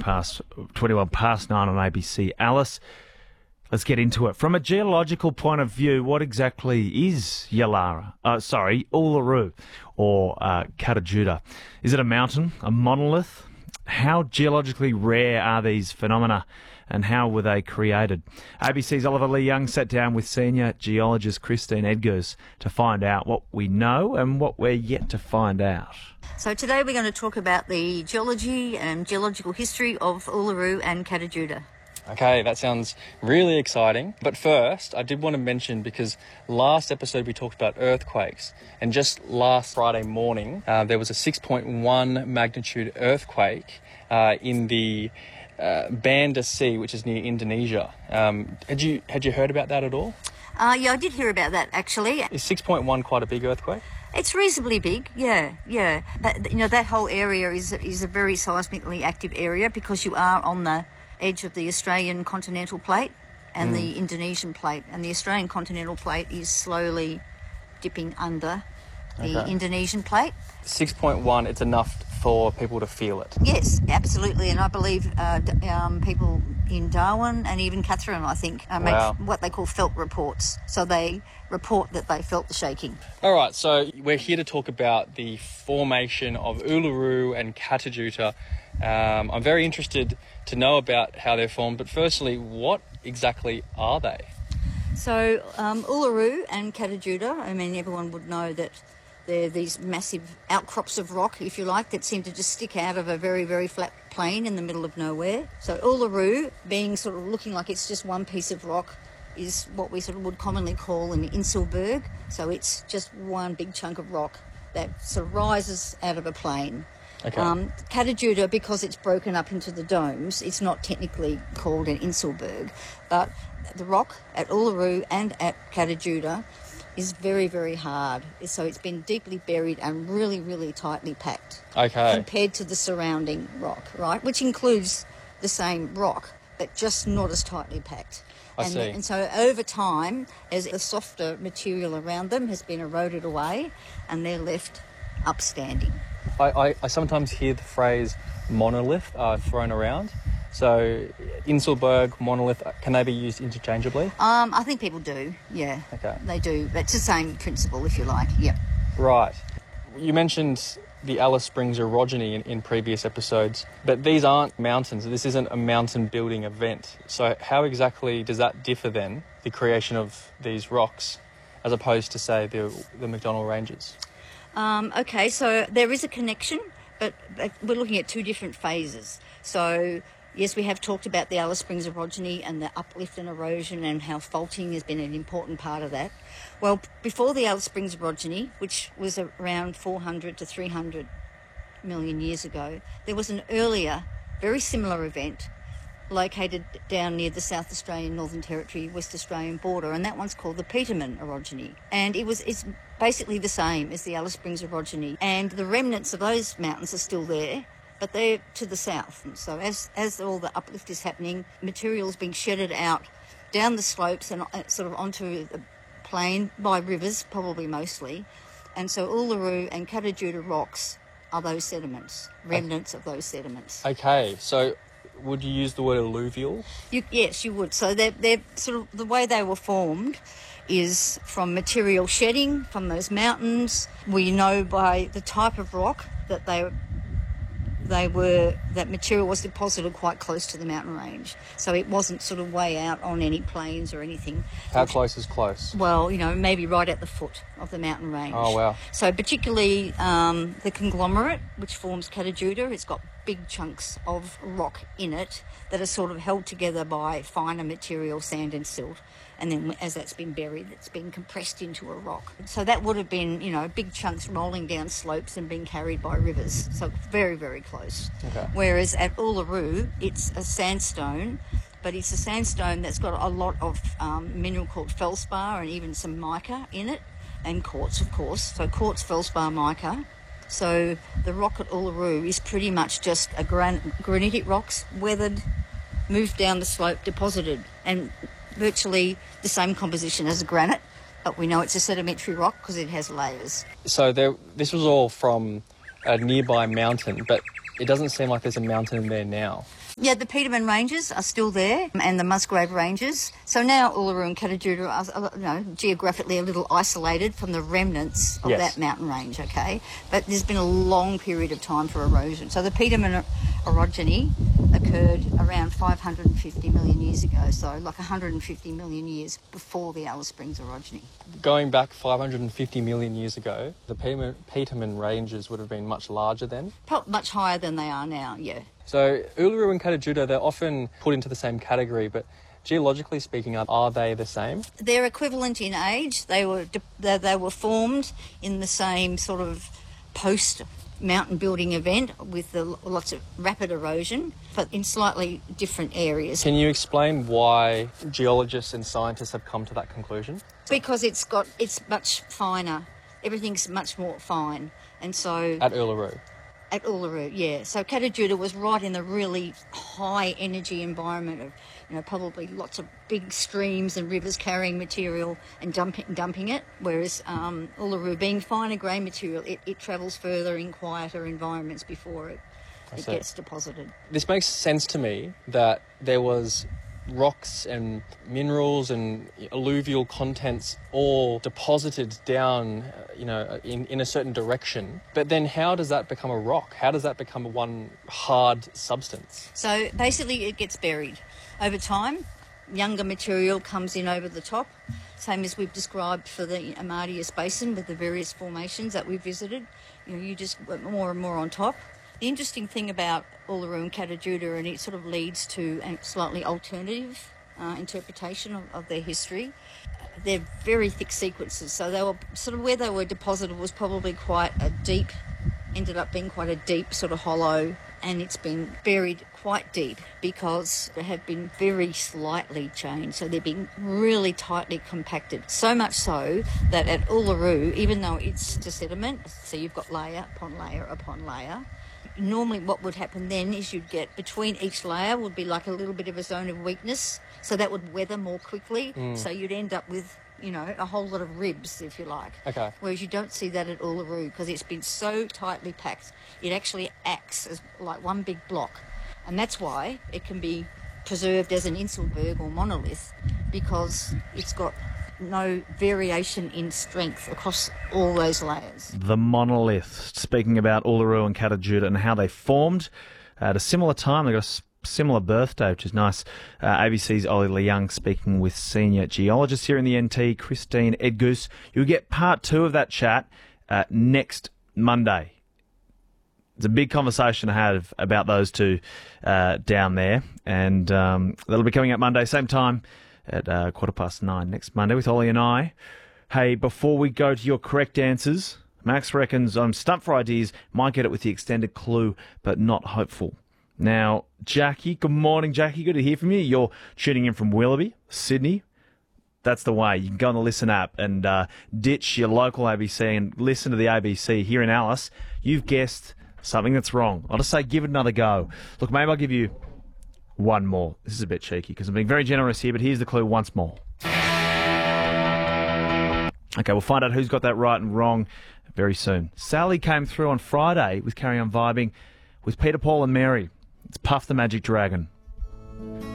21 past 9 on ABC. Alice, let's get into it. From a geological point of view, what exactly is Uluru or Katajuda? Is it a mountain, a monolith? How geologically rare are these phenomena and how were they created? ABC's Oliver Lee Young sat down with senior geologist Christine Edgars to find out what we know and what we're yet to find out. So today we're going to talk about the geology and geological history of Uluru and Katajuda. Okay, that sounds really exciting. But first, I did want to mention, because last episode we talked about earthquakes, and just last Friday morning there was a 6.1 magnitude earthquake in the Banda Sea, which is near Indonesia. Had you heard about that at all? Yeah, I did hear about that actually. Is 6.1 quite a big earthquake? It's reasonably big, yeah. But, that whole area is a very seismically active area because you are on the edge of the Australian continental plate and the Indonesian plate, and the Australian continental plate is slowly dipping under the Indonesian plate. 6.1, it's enough for people to feel it. Yes, absolutely, and I believe people in Darwin and even Katherine, I think, make what they call felt reports. So they report that they felt the shaking. All right, so we're here to talk about the formation of Uluru and Katajuda. I'm very interested to know about how they're formed, but firstly, what exactly are they? So Uluru and Katajuda, I mean, everyone would know that they're these massive outcrops of rock, if you like, that seem to just stick out of a very, very flat plain in the middle of nowhere. So Uluru, being sort of looking like it's just one piece of rock, is what we sort of would commonly call an Inselberg. So it's just one big chunk of rock that sort of rises out of a plain. Okay. Katajuda, because it's broken up into the domes, it's not technically called an Inselberg, but the rock at Uluru and at Katajuda is very, very hard. So it's been deeply buried and really, really tightly packed. Okay. Compared to the surrounding rock, right? Which includes the same rock, but just not as tightly packed. I see. And so over time, as the softer material around them has been eroded away, and they're left upstanding. I sometimes hear the phrase monolith thrown around. So Inselberg, monolith, can they be used interchangeably? I think people do, yeah. Okay. They do. It's the same principle, if you like, yep. Right. You mentioned the Alice Springs orogeny in previous episodes, but these aren't mountains. This isn't a mountain building event. So how exactly does that differ then, the creation of these rocks, as opposed to, say, the McDonnell Ranges? Okay, so there is a connection, but we're looking at two different phases. So, yes, we have talked about the Alice Springs orogeny and the uplift and erosion and how faulting has been an important part of that. Well, before the Alice Springs orogeny, which was around 400 to 300 million years ago, there was an earlier, very similar event located down near the South Australian Northern Territory, West Australian border, and that one's called the Petermann orogeny. And it's basically the same as the Alice Springs orogeny, and the remnants of those mountains are still there, but they're to the south. And so as all the uplift is happening, material's being shedded out down the slopes and sort of onto the plain by rivers, probably mostly. And so Uluru and Katajuda rocks are those sediments, remnants of those sediments. Okay, so would you use the word alluvial? Yes, you would. So they're sort of, the way they were formed is from material shedding from those mountains. We know by the type of rock that that material was deposited quite close to the mountain range. So it wasn't sort of way out on any plains or anything. How close is close? Well, maybe right at the foot of the mountain range. Oh, wow. So particularly the conglomerate, which forms Katajuda, it's got big chunks of rock in it that are sort of held together by finer material, sand and silt. And then as that's been buried, it's been compressed into a rock. So that would have been, big chunks rolling down slopes and being carried by rivers. So very, very close. Okay. Whereas at Uluru, it's a sandstone, but it's a sandstone that's got a lot of mineral called feldspar and even some mica in it, and quartz, of course. So quartz, feldspar, mica. So the rock at Uluru is pretty much just a granitic rocks, weathered, moved down the slope, deposited, and virtually the same composition as a granite, but we know it's a sedimentary rock because it has layers. So this was all from a nearby mountain, but it doesn't seem like there's a mountain in there now. Yeah, the Peterman Ranges are still there, and the Musgrave Ranges. So now Uluru and Katajuda are, geographically a little isolated from the remnants of that mountain range, okay? But there's been a long period of time for erosion. So the Peterman orogeny occurred around 550 million years ago, so like 150 million years before the Alice Springs orogeny. Going back 550 million years ago, the Peterman Ranges would have been much larger then? Much higher than they are now, yeah. So Uluru and Katajuda, they're often put into the same category, but geologically speaking, are they the same? They're equivalent in age. They were formed in the same sort of post-mountain building event with lots of rapid erosion, but in slightly different areas. Can you explain why geologists and scientists have come to that conclusion? Because it's much finer. Everything's much more fine. And so... At Uluru? At Uluru, yeah. So Katajuda was right in the really high energy environment of, probably lots of big streams and rivers carrying material and dumping it, whereas Uluru, being finer grain material, it travels further in quieter environments before it gets deposited. This makes sense to me that there was rocks and minerals and alluvial contents all deposited down, in a certain direction. But then how does that become a rock? How does that become one hard substance? So basically it gets buried. Over time, younger material comes in over the top, same as we've described for the Amadeus Basin with the various formations that we visited. You just went more and more on top. The interesting thing about Uluru and Katajuda, and it sort of leads to a slightly alternative interpretation of their history, they're very thick sequences. So they were sort of where they were deposited was probably ended up being quite a deep sort of hollow, and it's been buried quite deep because they have been very slightly changed. So they're being really tightly compacted. So much so that at Uluru, even though it's to sediment, so you've got layer upon layer upon layer, normally what would happen then is you'd get between each layer would be like a little bit of a zone of weakness, so that would weather more quickly. So you'd end up with, a whole lot of ribs, if you like. Okay. Whereas you don't see that at Uluru because it's been so tightly packed. It actually acts as like one big block. And that's why it can be preserved as an Inselberg or monolith, because it's got no variation in strength across all those layers. The monolith. Speaking about Uluru and Katajuda and how they formed at a similar time. They got a similar birthday, which is nice. ABC's Ollie Leung speaking with senior geologist here in the NT, Christine Edgoose. You'll get part 2 of that chat next Monday. It's a big conversation to have about those two down there, and that'll be coming up Monday, same time at 9:15 next Monday with Ollie and I. Hey, before we go to your correct answers, Max reckons I'm stumped for ideas, might get it with the extended clue, but not hopeful. Now, Jackie, good morning, Jackie. Good to hear from you. You're tuning in from Willoughby, Sydney. That's the way. You can go on the Listen app and ditch your local ABC and listen to the ABC here in Alice. You've guessed something that's wrong. I'll just say give it another go. Look, maybe I'll give you one more. This is a bit cheeky because I'm being very generous here, but here's the clue once more. Okay, we'll find out who's got that right and wrong very soon. Sally came through on Friday with Carry On Vibing with Peter, Paul and Mary. It's Puff the Magic Dragon.